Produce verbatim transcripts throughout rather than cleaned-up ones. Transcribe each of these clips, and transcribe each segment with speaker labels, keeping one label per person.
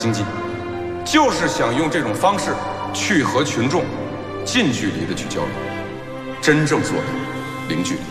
Speaker 1: 经济，就是想用这种方式去和群众近距离的去交流，真正做到零距离。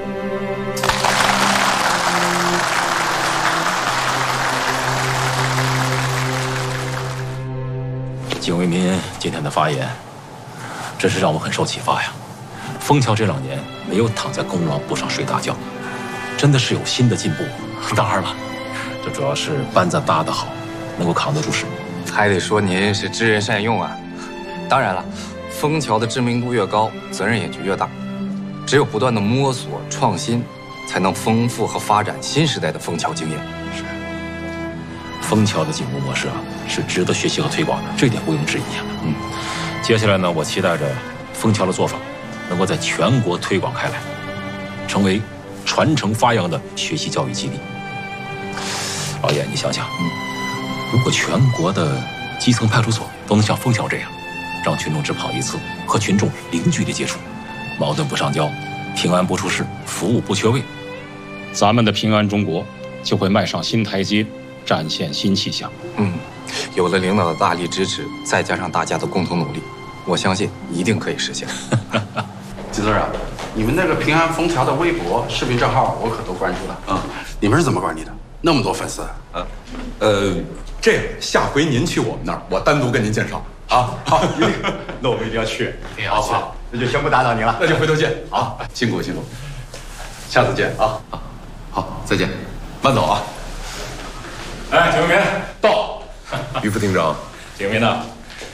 Speaker 2: 景为民今天的发言，真是让我很受启发呀。枫桥这两年没有躺在功劳簿上睡大觉，真的是有新的进步。当然了，这主要是班子搭得好，能够扛得住事。
Speaker 3: 还得说您是知人善用啊。当然了，枫桥的知名度越高，责任也就越大。只有不断的摸索创新，才能丰富和发展新时代的枫桥经验。
Speaker 2: 是，枫桥的景物模式啊，是值得学习和推广的，这一点毋庸置疑啊。嗯，接下来呢，我期待着枫桥的做法能够在全国推广开来，成为传承发扬的学习教育基地。老叶，你想想，嗯，如果全国的基层派出所都能像枫桥这样，让群众只跑一次，和群众零距离接触，矛盾不上交，平安不出事，服务不缺位，
Speaker 4: 咱们的平安中国就会迈上新台阶，展现新气象。
Speaker 3: 嗯，有了领导的大力支持，再加上大家的共同努力，我相信一定可以实现。
Speaker 5: 季字啊，你们那个平安枫桥的微博、视频账号我可都关注了。嗯，你们是怎么管理的？那么多粉丝？
Speaker 1: 呃，呃，这样下回您去我们那儿，我单独跟您介绍。啊，好，一定。
Speaker 6: 那我们一定要去，
Speaker 5: 一定要去。
Speaker 6: 那就全部打扰您了。
Speaker 1: 那就回头见。好，辛苦辛苦，下次见啊。好，再见，慢走啊。
Speaker 2: 哎，景为民到。
Speaker 1: 于副厅长，
Speaker 2: 景为民呢？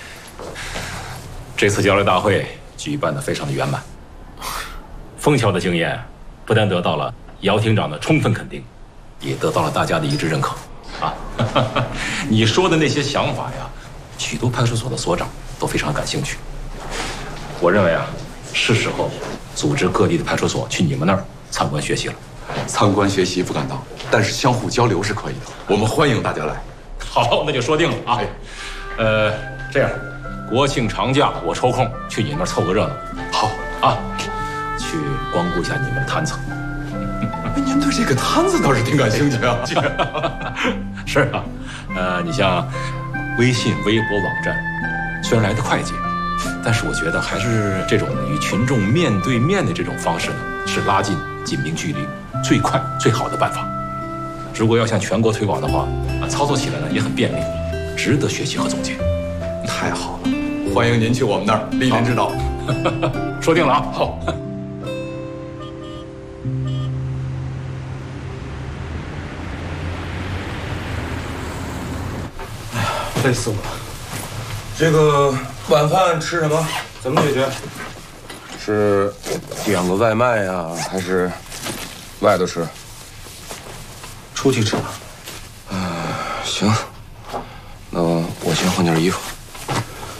Speaker 2: 这次交流大会举办的非常的圆满。枫桥的经验不但得到了姚厅长的充分肯定，也得到了大家的一致认可。啊，你说的那些想法呀，许多派出所的所长都非常感兴趣。我认为啊，是时候组织各地的派出所去你们那儿参观学习了。
Speaker 1: 参观学习不敢当，但是相互交流是可以的。我们欢迎大家来。
Speaker 2: 好，那就说定了啊。呃，这样，国庆长假我抽空去你们那儿凑个热闹。
Speaker 1: 好
Speaker 2: 啊，去光顾一下你们的摊子。
Speaker 1: 您对这个摊子倒是挺感兴趣啊。
Speaker 2: 是啊，呃，你像微信、微博网站，虽然来得快捷，但是我觉得还是这种与群众面对面的这种方式呢，是拉近紧密距离最快最好的办法。如果要向全国推广的话，啊，操作起来呢也很便利，值得学习和总结。
Speaker 1: 太好了，欢迎您去我们那儿莅临指导。
Speaker 2: 说定了啊，好。
Speaker 7: 累死我了。这个晚饭吃什么？怎么解决？
Speaker 8: 是点个外卖呀，还是外头吃？
Speaker 7: 出去吃吧。
Speaker 8: 啊，行，那我先换件衣服。